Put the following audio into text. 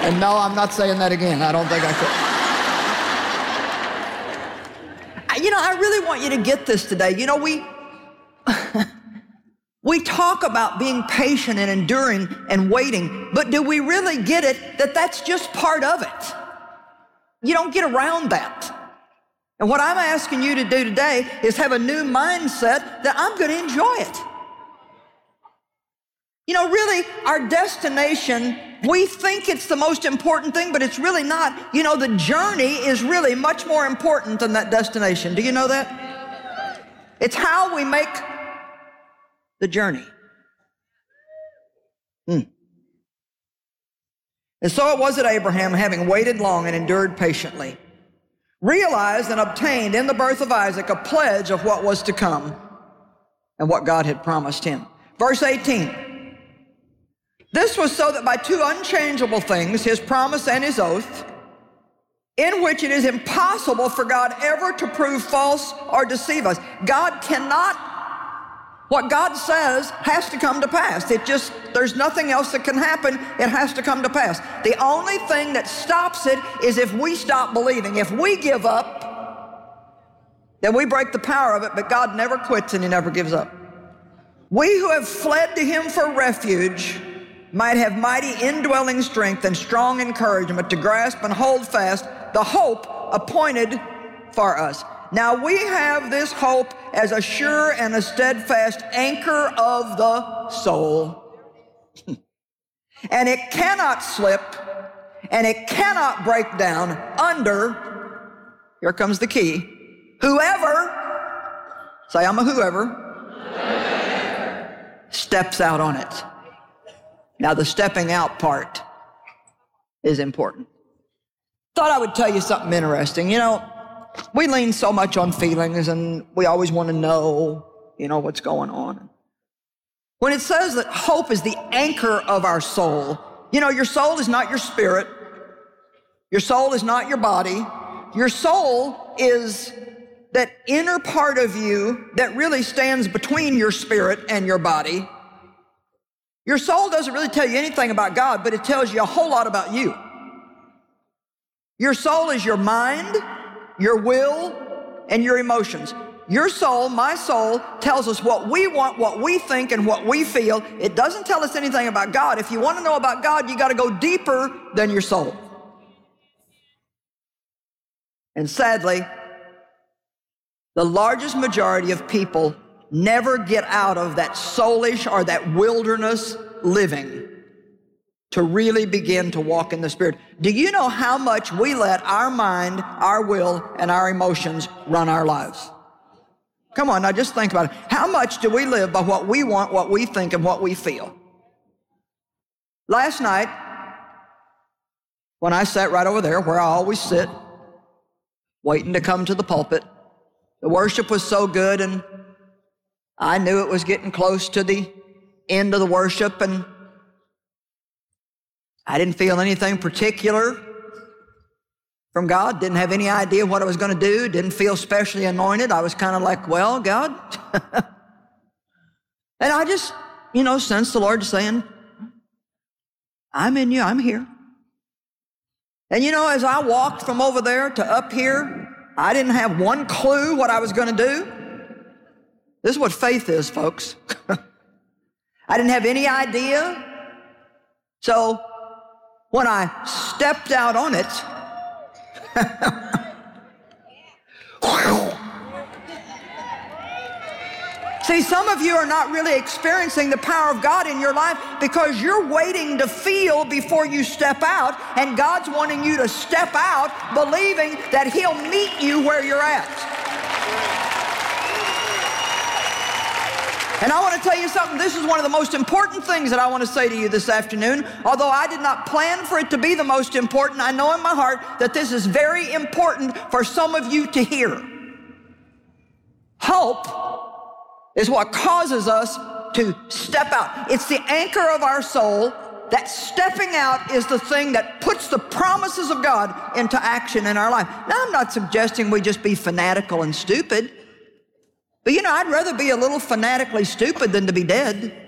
And no, I'm not saying that again. I don't think I could. You know, I really want you to get this today. You know, we talk about being patient and enduring and waiting, but do we really get it that that's just part of it? You don't get around that. And what I'm asking you to do today is have a new mindset that I'm going to enjoy it. You know, really, our destination, we think it's the most important thing, but it's really not. You know, the journey is really much more important than that destination. Do you know that? It's how we make the journey. And so it was that Abraham, having waited long and endured patiently, realized and obtained in the birth of Isaac a pledge of what was to come and what God had promised him. Verse 18. This was so that by two unchangeable things, his promise and his oath, in which it is impossible for God ever to prove false or deceive us. God cannot, what God says has to come to pass. There's nothing else that can happen. It has to come to pass. The only thing that stops it is if we stop believing. If we give up, then we break the power of it, but God never quits and he never gives up. We who have fled to him for refuge might have mighty indwelling strength and strong encouragement to grasp and hold fast the hope appointed for us. Now we have this hope as a sure and a steadfast anchor of the soul. And it cannot slip and it cannot break down under, here comes the key, whoever, say I'm a whoever, steps out on it. Now, the stepping out part is important. Thought I would tell you something interesting. You know, we lean so much on feelings and we always want to know, you know, what's going on. When it says that hope is the anchor of our soul, you know, your soul is not your spirit. Your soul is not your body. Your soul is that inner part of you that really stands between your spirit and your body. Your soul doesn't really tell you anything about God, but it tells you a whole lot about you. Your soul is your mind, your will, and your emotions. Your soul, my soul, tells us what we want, what we think, and what we feel. It doesn't tell us anything about God. If you want to know about God, you got to go deeper than your soul. And sadly, the largest majority of people never get out of that soulish or that wilderness living to really begin to walk in the Spirit. Do you know how much we let our mind, our will, and our emotions run our lives? Come on, now just think about it. How much do we live by what we want, what we think, and what we feel? Last night, when I sat right over there where I always sit, waiting to come to the pulpit, the worship was so good, and I knew it was getting close to the end of the worship, and I didn't feel anything particular from God, didn't have any idea what I was going to do, didn't feel especially anointed. I was kind of like, well, God. And I just, you know, sensed the Lord saying, I'm in you, I'm here. And you know, as I walked from over there to up here, I didn't have one clue what I was going to do. This is what faith is, folks. I didn't have any idea. So when I stepped out on it, see, some of you are not really experiencing the power of God in your life because you're waiting to feel before you step out, and God's wanting you to step out believing that He'll meet you where you're at. And I want to tell you something. This is one of the most important things that I want to say to you this afternoon. Although I did not plan for it to be the most important, I know in my heart that this is very important for some of you to hear. Hope is what causes us to step out. It's the anchor of our soul. That stepping out is the thing that puts the promises of God into action in our life. Now, I'm not suggesting we just be fanatical and stupid. But you know, I'd rather be a little fanatically stupid than to be dead.